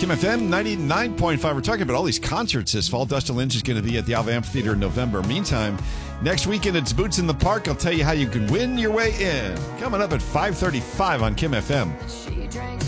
Kim FM 99.5. We're talking about all these concerts this fall. Dustin Lynch is going to be at the Alva Amphitheater in November. Meantime, next weekend it's Boots in the Park. I'll tell you how you can win your way in. Coming up at 5:35 on Kim FM.